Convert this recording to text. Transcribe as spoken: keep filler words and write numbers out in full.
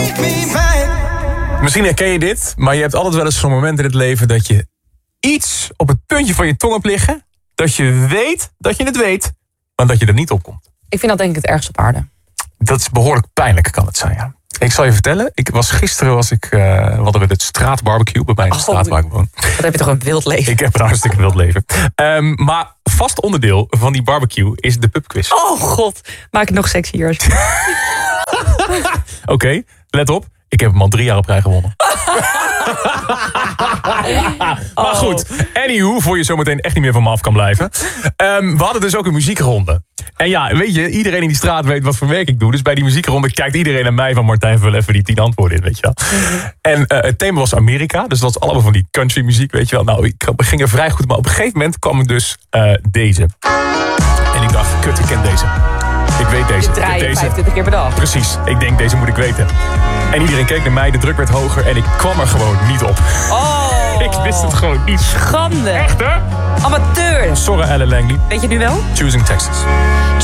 Misschien herken je dit, maar je hebt altijd wel eens zo'n moment in het leven dat je iets op het puntje van je tong hebt liggen, dat je weet dat je het weet, maar dat je er niet op komt. Ik vind dat denk ik het ergst op aarde. Dat is behoorlijk pijnlijk, kan het zijn, ja. Ik zal je vertellen, ik was gisteren was ik, uh, we hadden we het straatbarbecue bij mij in de Oh, straat waar ik woon. Wat heb je toch een wild leven. Ik heb een hartstikke wild leven. Um, maar vast onderdeel van die barbecue is de pubquiz. Oh god, maak het nog sexier. Oké, okay, let op. Ik heb hem al drie jaar op rij gewonnen. Maar goed, anywho, voor je zometeen echt niet meer van me af kan blijven. Um, we hadden dus ook een muziekronde. En ja, weet je, iedereen in die straat weet wat voor werk ik doe. Dus bij die muziekronde kijkt iedereen naar mij van Martijn, vul even die tien antwoorden in, weet je wel. En uh, het thema was Amerika, dus dat was allemaal van die country muziek, weet je wel. Nou, ik ging er vrij goed, maar op een gegeven moment kwam er dus uh, deze. En ik dacht, kut, ik ken deze. Ik weet deze. Je draai je deze. vijfentwintig keer per dag. Precies, ik denk deze moet ik weten. En iedereen keek naar mij, de druk werd hoger en ik kwam er gewoon niet op. Oh. Ik wist het gewoon niet. Schande. Echt, hè? Amateur. Sorry, Ellen Langley. Weet je nu wel? Choosing Texas.